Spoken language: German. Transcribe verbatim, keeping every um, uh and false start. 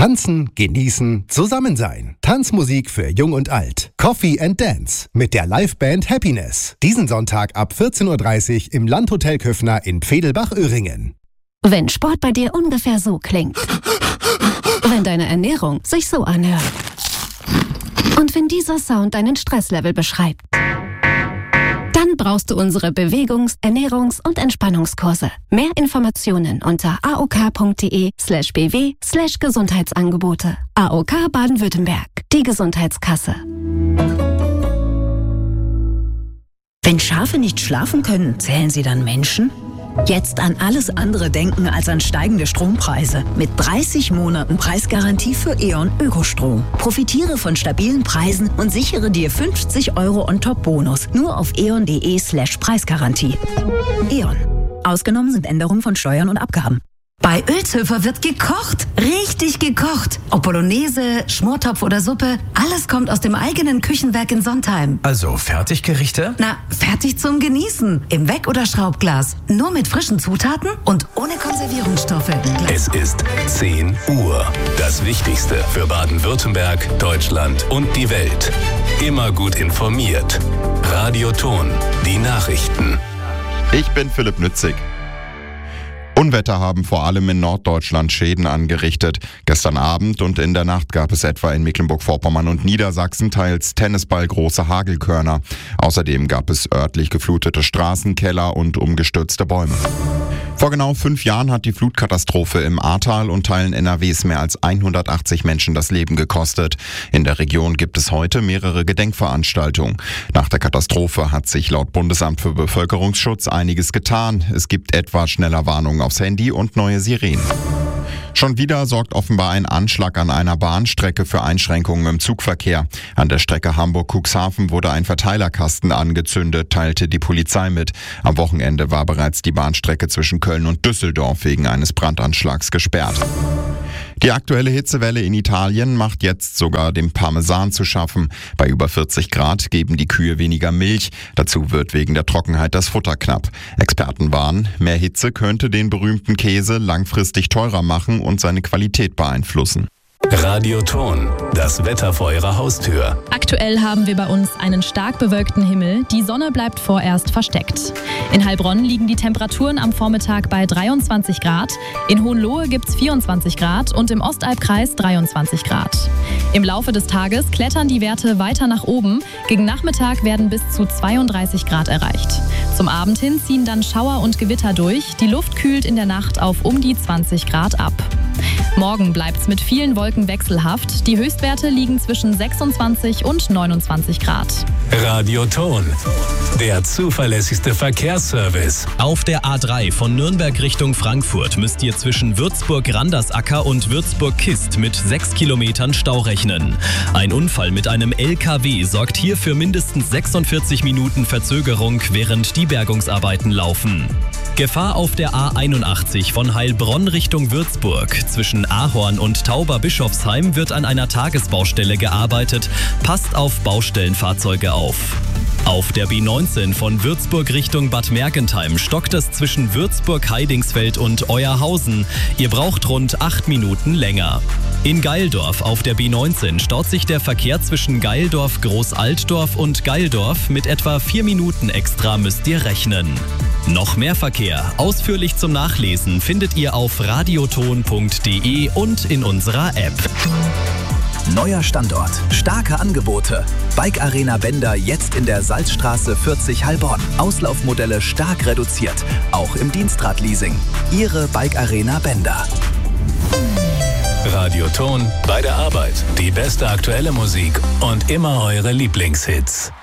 Tanzen, genießen, zusammen sein. Tanzmusik für Jung und Alt. Coffee and Dance mit der Liveband Happiness. Diesen Sonntag ab vierzehn Uhr dreißig im Landhotel Köffner in Pfedelbach-Öhringen. Wenn Sport bei dir ungefähr so klingt. Wenn deine Ernährung sich so anhört. Und wenn dieser Sound deinen Stresslevel beschreibt. Dann brauchst du unsere Bewegungs-, Ernährungs- und Entspannungskurse. Mehr Informationen unter aok.de slash bw slash Gesundheitsangebote. A O K Baden-Württemberg, die Gesundheitskasse. Wenn Schafe nicht schlafen können, zählen sie dann Menschen? Jetzt an alles andere denken als an steigende Strompreise. Mit dreißig Monaten Preisgarantie für E.ON Ökostrom. Profitiere von stabilen Preisen und sichere dir fünfzig Euro on top Bonus. Nur auf eon.de slash Preisgarantie. E.ON. Ausgenommen sind Änderungen von Steuern und Abgaben. Bei Ölzhöfer wird gekocht, richtig gekocht. Ob Bolognese, Schmortopf oder Suppe, alles kommt aus dem eigenen Küchenwerk in Sontheim. Also Fertiggerichte? Na, fertig zum Genießen. Im Weck- oder Schraubglas. Nur mit frischen Zutaten und ohne Konservierungsstoffe. Es ist zehn Uhr. Das Wichtigste für Baden-Württemberg, Deutschland und die Welt. Immer gut informiert. Radio Ton, die Nachrichten. Ich bin Philipp Nützig. Unwetter haben vor allem in Norddeutschland Schäden angerichtet. Gestern Abend und in der Nacht gab es etwa in Mecklenburg-Vorpommern und Niedersachsen teils tennisballgroße Hagelkörner. Außerdem gab es örtlich geflutete Straßen, Keller und umgestürzte Bäume. Vor genau fünf Jahren hat die Flutkatastrophe im Ahrtal und Teilen N R Ws mehr als hundertachtzig Menschen das Leben gekostet. In der Region gibt es heute mehrere Gedenkveranstaltungen. Nach der Katastrophe hat sich laut Bundesamt für Bevölkerungsschutz einiges getan. Es gibt etwa schneller Warnungen aufs Handy und neue Sirenen. Schon wieder sorgt offenbar ein Anschlag an einer Bahnstrecke für Einschränkungen im Zugverkehr. An der Strecke Hamburg-Cuxhaven wurde ein Verteilerkasten angezündet, teilte die Polizei mit. Am Wochenende war bereits die Bahnstrecke zwischen Köln und Düsseldorf wegen eines Brandanschlags gesperrt. Die aktuelle Hitzewelle in Italien macht jetzt sogar dem Parmesan zu schaffen. Bei über vierzig Grad geben die Kühe weniger Milch. Dazu wird wegen der Trockenheit das Futter knapp. Experten warnen, mehr Hitze könnte den berühmten Käse langfristig teurer machen und seine Qualität beeinflussen. Radio Ton, das Wetter vor Ihrer Haustür. Aktuell haben wir bei uns einen stark bewölkten Himmel. Die Sonne bleibt vorerst versteckt. In Heilbronn liegen die Temperaturen am Vormittag bei dreiundzwanzig Grad. In Hohenlohe gibt es vierundzwanzig Grad und im Ostalbkreis dreiundzwanzig Grad. Im Laufe des Tages klettern die Werte weiter nach oben. Gegen Nachmittag werden bis zu zweiunddreißig Grad erreicht. Zum Abend hin ziehen dann Schauer und Gewitter durch. Die Luft kühlt in der Nacht auf um die zwanzig Grad ab. Morgen bleibt's mit vielen Wolken wechselhaft. Die Höchstwerte liegen zwischen sechsundzwanzig und neunundzwanzig Grad. Radio Ton, der zuverlässigste Verkehrsservice. Auf der A drei von Nürnberg Richtung Frankfurt müsst ihr zwischen Würzburg-Randersacker und Würzburg-Kist mit sechs Kilometern Stau rechnen. Ein Unfall mit einem L K W sorgt hier für mindestens sechsundvierzig Minuten Verzögerung, während die Bergungsarbeiten laufen. Gefahr auf der A einundachtzig von Heilbronn Richtung Würzburg. Zwischen Ahorn und Tauber-Bischofsheim wird an einer Tagesbaustelle gearbeitet. Passt auf Baustellenfahrzeuge auf. Auf der B neunzehn von Würzburg Richtung Bad Mergentheim stockt es zwischen Würzburg-Heidingsfeld und Euerhausen. Ihr braucht rund acht Minuten länger. In Geildorf auf der B neunzehn staut sich der Verkehr zwischen Geildorf, Großaltdorf und Geildorf. Mit etwa vier Minuten extra müsst ihr rechnen. Noch mehr Verkehr, ausführlich zum Nachlesen, findet ihr auf radioton punkt de und in unserer App. Neuer Standort, starke Angebote. Bike Arena Bender jetzt in der Salzstraße vierzig Heilbronn. Auslaufmodelle stark reduziert, auch im Dienstradleasing. Ihre Bike Arena Bender. Radio Ton, bei der Arbeit. Die beste aktuelle Musik und immer eure Lieblingshits.